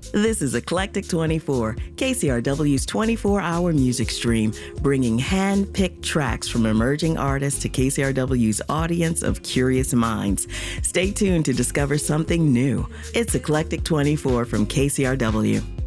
This is Eclectic 24, KCRW's 24-hour music stream, bringing hand-picked tracks from emerging artists to KCRW's audience of curious minds. Stay tuned to discover something new. It's Eclectic 24 from KCRW.